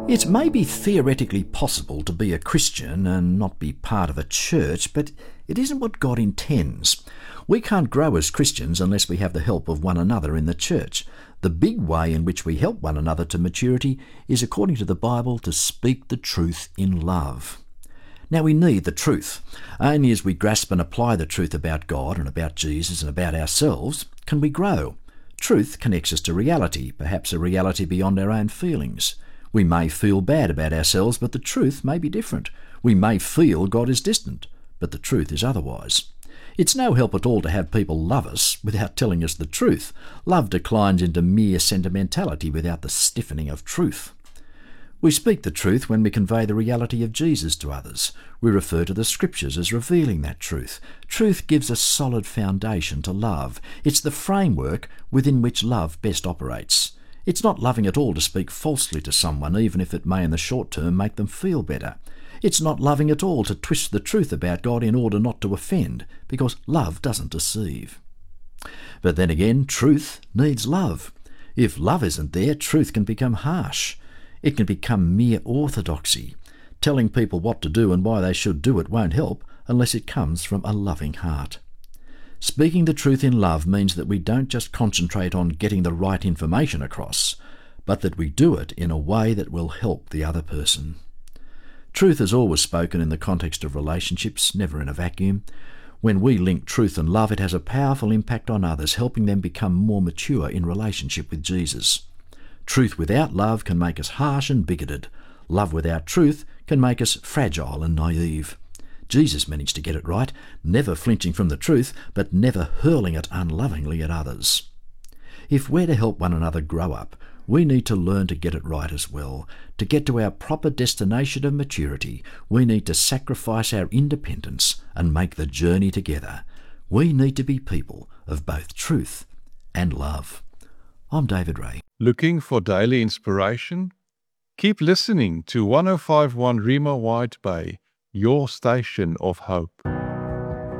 It may be theoretically possible to be a Christian and not be part of a church, but it isn't what God intends. We can't grow as Christians unless we have the help of one another in the church. The big way in which we help one another to maturity is, according to the Bible, to speak the truth in love. Now, we need the truth. Only as we grasp and apply the truth about God and about Jesus and about ourselves can we grow. Truth connects us to reality, perhaps a reality beyond our own feelings. We may feel bad about ourselves, but the truth may be different. We may feel God is distant, but the truth is otherwise. It's no help at all to have people love us without telling us the truth. Love declines into mere sentimentality without the stiffening of truth. We speak the truth when we convey the reality of Jesus to others. We refer to the Scriptures as revealing that truth. Truth gives a solid foundation to love. It's the framework within which love best operates. It's not loving at all to speak falsely to someone, even if it may in the short term make them feel better. It's not loving at all to twist the truth about God in order not to offend, because love doesn't deceive. But then again, truth needs love. If love isn't there, truth can become harsh. It can become mere orthodoxy. Telling people what to do and why they should do it won't help unless it comes from a loving heart. Speaking the truth in love means that we don't just concentrate on getting the right information across, but that we do it in a way that will help the other person. Truth is always spoken in the context of relationships, never in a vacuum. When we link truth and love, it has a powerful impact on others, helping them become more mature in relationship with Jesus. Truth without love can make us harsh and bigoted. Love without truth can make us fragile and naive. Jesus managed to get it right, never flinching from the truth, but never hurling it unlovingly at others. If we're to help one another grow up, we need to learn to get it right as well. To get to our proper destination of maturity, we need to sacrifice our independence and make the journey together. We need to be people of both truth and love. I'm David Ray. Looking for daily inspiration? Keep listening to 105.1 Rima White Bay, your station of hope.